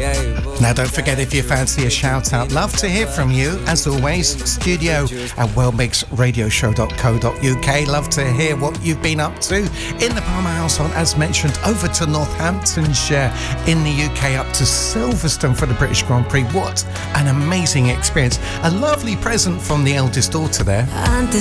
Now don't forget, if you fancy a shout out, love to hear from you. As always, studio@wellmixradioshow.co.uk. Love to hear what you've been up to in the Palmer household. As mentioned, over to Northamptonshire in the UK, up to Silverstone for the British Grand Prix. What an amazing experience. A lovely present from the eldest daughter there. Antes